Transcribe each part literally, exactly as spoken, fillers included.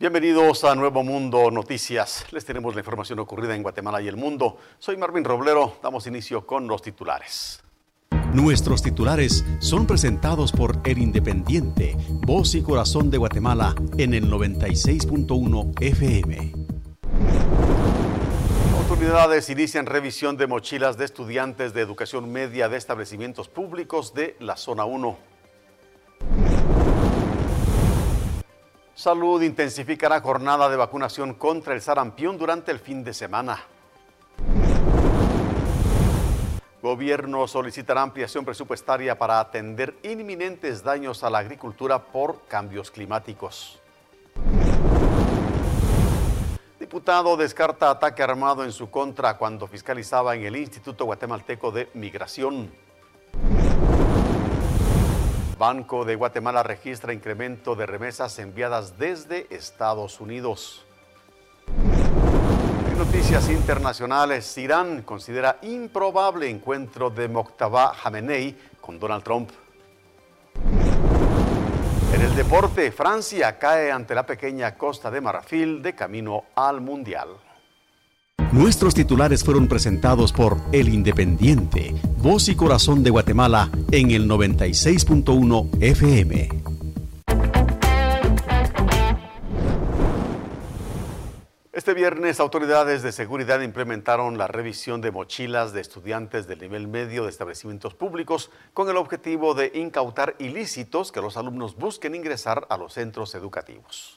Bienvenidos a Nuevo Mundo Noticias. Les tenemos la información ocurrida en Guatemala y el mundo. Soy Marvin Roblero. Damos inicio con los titulares. Nuestros titulares son presentados por El Independiente, voz y corazón de Guatemala en el noventa y seis punto uno F M. Autoridades inician revisión de mochilas de estudiantes de educación media de establecimientos públicos de la Zona uno. Salud intensificará jornada de vacunación contra el sarampión durante el fin de semana. Gobierno solicitará ampliación presupuestaria para atender inminentes daños a la agricultura por cambios climáticos. Diputado descarta ataque armado en su contra cuando fiscalizaba en el Instituto Guatemalteco de Migración. Banco de Guatemala registra incremento de remesas enviadas desde Estados Unidos. En noticias internacionales, Irán considera improbable encuentro de Mojtaba Khamenei con Donald Trump. En el deporte, Francia cae ante la pequeña Costa de Marfil de camino al Mundial. Nuestros titulares fueron presentados por El Independiente, voz y corazón de Guatemala en el noventa y seis punto uno F M. Este viernes, autoridades de seguridad implementaron la revisión de mochilas de estudiantes del nivel medio de establecimientos públicos con el objetivo de incautar ilícitos que los alumnos busquen ingresar a los centros educativos.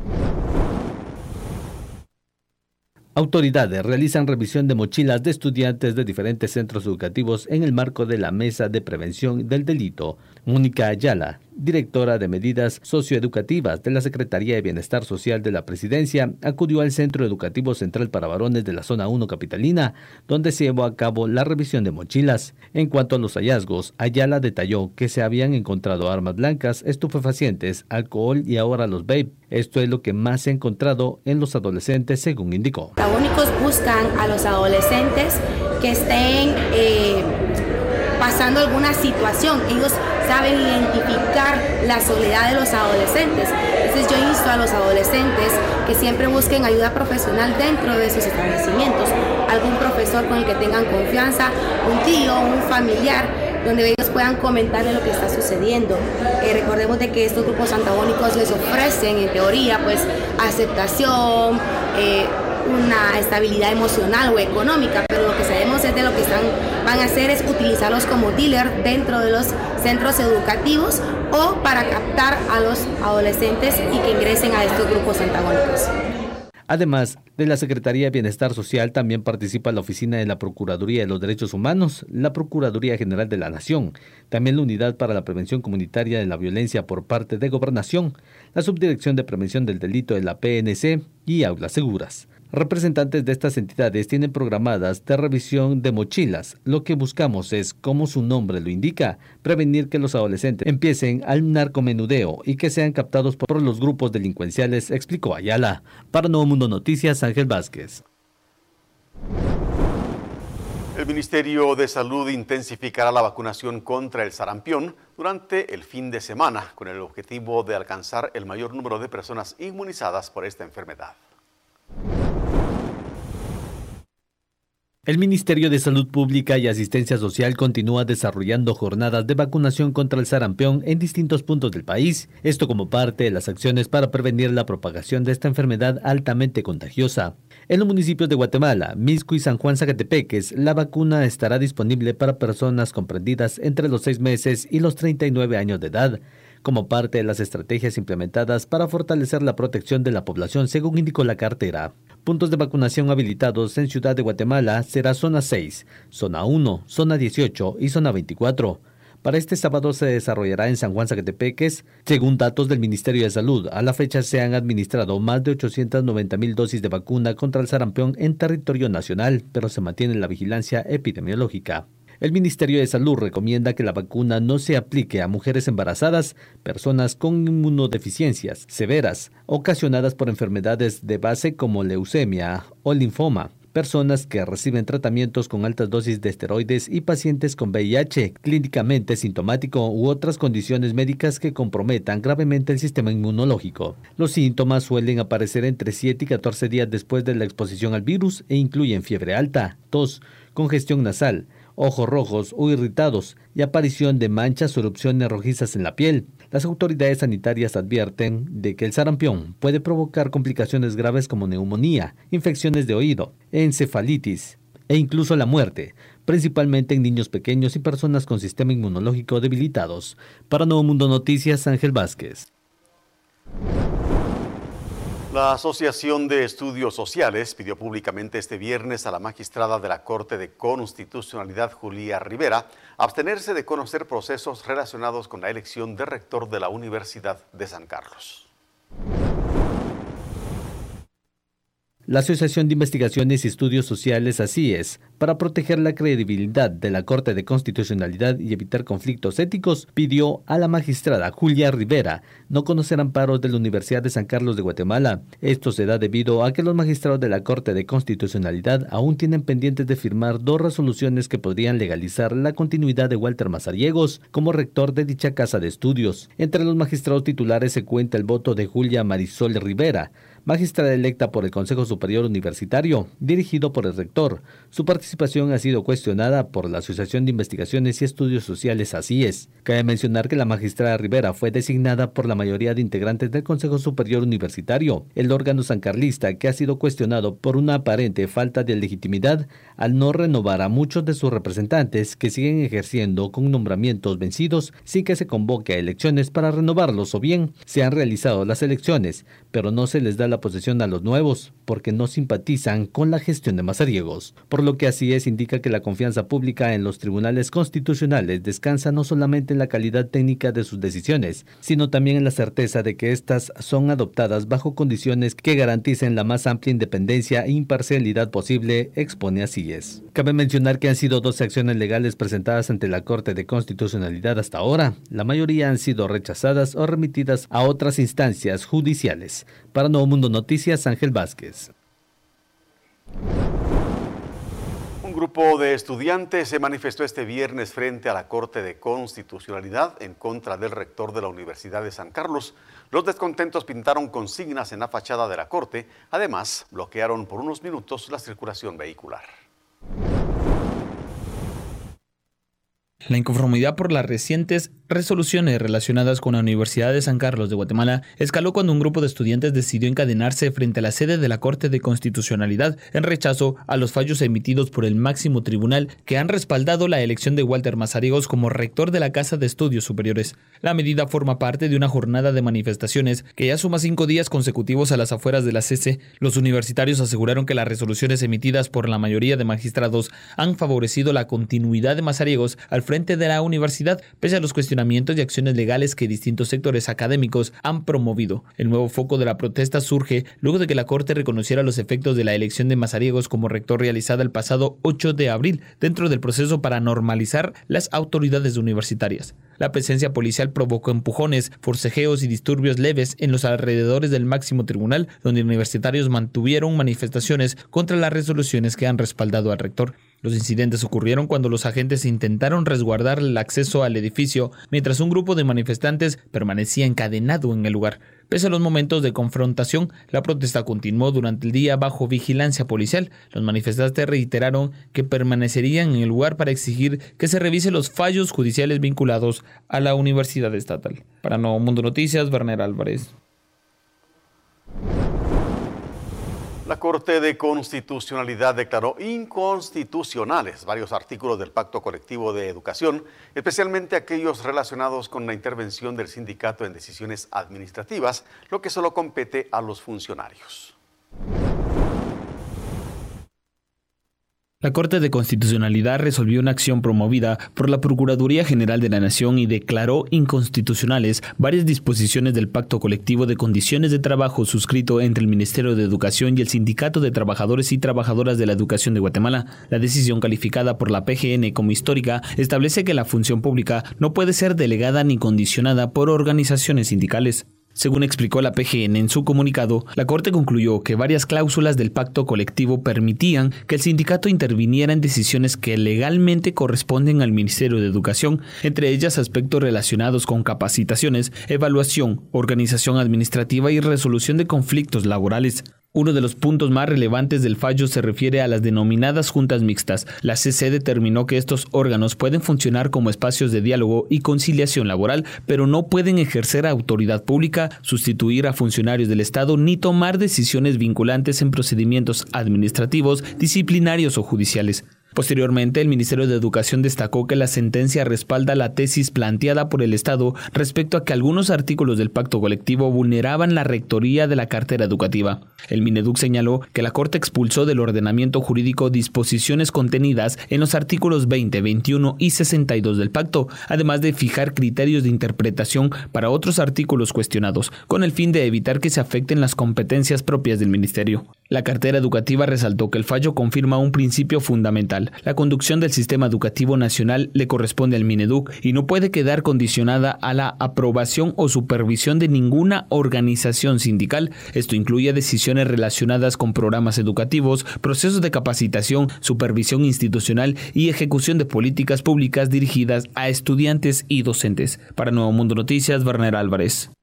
Autoridades realizan revisión de mochilas de estudiantes de diferentes centros educativos en el marco de la Mesa de Prevención del Delito. Mónica Ayala, directora de Medidas Socioeducativas de la Secretaría de Bienestar Social de la Presidencia, acudió al Centro Educativo Central para Varones de la Zona uno Capitalina, donde se llevó a cabo la revisión de mochilas. En cuanto a los hallazgos, Ayala detalló que se habían encontrado armas blancas, estupefacientes, alcohol y ahora los vape. Esto es lo que más se ha encontrado en los adolescentes, según indicó. Los antagónicos buscan a los adolescentes que estén eh, pasando alguna situación. Ellos saben identificar la soledad de los adolescentes. Entonces yo insto a los adolescentes que siempre busquen ayuda profesional dentro de sus establecimientos. Algún profesor con el que tengan confianza, un tío, un familiar, donde ellos puedan comentarle lo que está sucediendo. Eh, recordemos de que estos grupos antagónicos les ofrecen, en teoría, pues aceptación, eh, una estabilidad emocional o económica, pero lo que sabemos es de lo que están, van a hacer es utilizarlos como dealer dentro de los centros educativos o para captar a los adolescentes y que ingresen a estos grupos antagónicos. Además de la Secretaría de Bienestar Social, también participa la Oficina de la Procuraduría de los Derechos Humanos, la Procuraduría General de la Nación, también la Unidad para la Prevención Comunitaria de la Violencia por parte de Gobernación, la Subdirección de Prevención del Delito de la P N C y Aulas Seguras. Representantes de estas entidades tienen programadas de revisión de mochilas. Lo que buscamos es, como su nombre lo indica, prevenir que los adolescentes empiecen al narcomenudeo y que sean captados por los grupos delincuenciales, explicó Ayala. Para Nuevo Mundo Noticias, Ángel Vázquez. El Ministerio de Salud intensificará la vacunación contra el sarampión durante el fin de semana, con el objetivo de alcanzar el mayor número de personas inmunizadas por esta enfermedad. El Ministerio de Salud Pública y Asistencia Social continúa desarrollando jornadas de vacunación contra el sarampión en distintos puntos del país, esto como parte de las acciones para prevenir la propagación de esta enfermedad altamente contagiosa. En los municipios de Guatemala, Mixco y San Juan Zacatepeques, la vacuna estará disponible para personas comprendidas entre los seis meses y los treinta y nueve años de edad, como parte de las estrategias implementadas para fortalecer la protección de la población, según indicó la cartera. Puntos de vacunación habilitados en Ciudad de Guatemala será Zona seis, Zona uno, Zona dieciocho y Zona veinticuatro. Para este sábado se desarrollará en San Juan Zacatepeques. Según datos del Ministerio de Salud, a la fecha se han administrado más de ochocientas noventa mil dosis de vacuna contra el sarampión en territorio nacional, pero se mantiene la vigilancia epidemiológica. El Ministerio de Salud recomienda que la vacuna no se aplique a mujeres embarazadas, personas con inmunodeficiencias severas, ocasionadas por enfermedades de base como leucemia o linfoma, personas que reciben tratamientos con altas dosis de esteroides y pacientes con V I H, clínicamente sintomático u otras condiciones médicas que comprometan gravemente el sistema inmunológico. Los síntomas suelen aparecer entre siete y catorce días después de la exposición al virus e incluyen fiebre alta, tos, congestión nasal, ojos rojos o irritados y aparición de manchas o erupciones rojizas en la piel. Las autoridades sanitarias advierten de que el sarampión puede provocar complicaciones graves como neumonía, infecciones de oído, encefalitis e incluso la muerte, principalmente en niños pequeños y personas con sistema inmunológico debilitados. Para Nuevo Mundo Noticias, Ángel Vázquez. La Asociación de Estudios Sociales pidió públicamente este viernes a la magistrada de la Corte de Constitucionalidad, Julia Rivera, abstenerse de conocer procesos relacionados con la elección de rector de la Universidad de San Carlos. La Asociación de Investigaciones y Estudios Sociales, así es, para proteger la credibilidad de la Corte de Constitucionalidad y evitar conflictos éticos, pidió a la magistrada Julia Rivera no conocer amparos de la Universidad de San Carlos de Guatemala. Esto se da debido a que los magistrados de la Corte de Constitucionalidad aún tienen pendientes de firmar dos resoluciones que podrían legalizar la continuidad de Walter Mazariegos como rector de dicha casa de estudios. Entre los magistrados titulares se cuenta el voto de Julia Marisol Rivera, magistrada electa por el Consejo Superior Universitario, dirigido por el rector. Su participación ha sido cuestionada por la Asociación de Investigaciones y Estudios Sociales, así es. Cabe mencionar que la magistrada Rivera fue designada por la mayoría de integrantes del Consejo Superior Universitario, el órgano sancarlista que ha sido cuestionado por una aparente falta de legitimidad al no renovar a muchos de sus representantes que siguen ejerciendo con nombramientos vencidos sin que se convoque a elecciones para renovarlos, o bien se han realizado las elecciones, pero no se les da la posesión a los nuevos porque no simpatizan con la gestión de Mazariegos. Por lo que así es, indica que la confianza pública en los tribunales constitucionales descansa no solamente en la calidad técnica de sus decisiones, sino también en la certeza de que éstas son adoptadas bajo condiciones que garanticen la más amplia independencia e imparcialidad posible, expone así es. Cabe mencionar que han sido doce acciones legales presentadas ante la Corte de Constitucionalidad hasta ahora. La mayoría han sido rechazadas o remitidas a otras instancias judiciales. Para Nuevo Mundo Noticias, Ángel Vázquez. Un grupo de estudiantes se manifestó este viernes frente a la Corte de Constitucionalidad en contra del rector de la Universidad de San Carlos. Los descontentos pintaron consignas en la fachada de la Corte. Además, bloquearon por unos minutos la circulación vehicular. La inconformidad por las recientes resoluciones relacionadas con la Universidad de San Carlos de Guatemala escaló cuando un grupo de estudiantes decidió encadenarse frente a la sede de la Corte de Constitucionalidad en rechazo a los fallos emitidos por el máximo tribunal que han respaldado la elección de Walter Mazariegos como rector de la Casa de Estudios Superiores. La medida forma parte de una jornada de manifestaciones que ya suma cinco días consecutivos a las afueras de la C C. Los universitarios aseguraron que las resoluciones emitidas por la mayoría de magistrados han favorecido la continuidad de Mazariegos al frente de la universidad, pese a los cuestionamientos y acciones legales que distintos sectores académicos han promovido. El nuevo foco de la protesta surge luego de que la Corte reconociera los efectos de la elección de Mazariegos como rector realizada el pasado ocho de abril dentro del proceso para normalizar las autoridades universitarias. La presencia policial provocó empujones, forcejeos y disturbios leves en los alrededores del máximo tribunal, donde universitarios mantuvieron manifestaciones contra las resoluciones que han respaldado al rector. Los incidentes ocurrieron cuando los agentes intentaron resguardar el acceso al edificio, mientras un grupo de manifestantes permanecía encadenado en el lugar. Pese a los momentos de confrontación, la protesta continuó durante el día bajo vigilancia policial. Los manifestantes reiteraron que permanecerían en el lugar para exigir que se revise los fallos judiciales vinculados a la Universidad Estatal. Para Nuevo Mundo Noticias, Werner Álvarez. La Corte de Constitucionalidad declaró inconstitucionales varios artículos del Pacto Colectivo de Educación, especialmente aquellos relacionados con la intervención del sindicato en decisiones administrativas, lo que solo compete a los funcionarios. La Corte de Constitucionalidad resolvió una acción promovida por la Procuraduría General de la Nación y declaró inconstitucionales varias disposiciones del Pacto Colectivo de Condiciones de Trabajo suscrito entre el Ministerio de Educación y el Sindicato de Trabajadores y Trabajadoras de la Educación de Guatemala. La decisión, calificada por la P G N como histórica, establece que la función pública no puede ser delegada ni condicionada por organizaciones sindicales. Según explicó la P G N en su comunicado, la Corte concluyó que varias cláusulas del pacto colectivo permitían que el sindicato interviniera en decisiones que legalmente corresponden al Ministerio de Educación, entre ellas aspectos relacionados con capacitaciones, evaluación, organización administrativa y resolución de conflictos laborales. Uno de los puntos más relevantes del fallo se refiere a las denominadas juntas mixtas. La C C determinó que estos órganos pueden funcionar como espacios de diálogo y conciliación laboral, pero no pueden ejercer autoridad pública, sustituir a funcionarios del Estado ni tomar decisiones vinculantes en procedimientos administrativos, disciplinarios o judiciales. Posteriormente, el Ministerio de Educación destacó que la sentencia respalda la tesis planteada por el Estado respecto a que algunos artículos del pacto colectivo vulneraban la rectoría de la cartera educativa. El Mineduc señaló que la Corte expulsó del ordenamiento jurídico disposiciones contenidas en los artículos veinte, veintiuno y sesenta y dos del pacto, además de fijar criterios de interpretación para otros artículos cuestionados, con el fin de evitar que se afecten las competencias propias del Ministerio. La cartera educativa resaltó que el fallo confirma un principio fundamental. La conducción del sistema educativo nacional le corresponde al Mineduc y no puede quedar condicionada a la aprobación o supervisión de ninguna organización sindical. Esto incluye decisiones relacionadas con programas educativos, procesos de capacitación, supervisión institucional y ejecución de políticas públicas dirigidas a estudiantes y docentes. Para Nuevo Mundo Noticias, Werner Álvarez.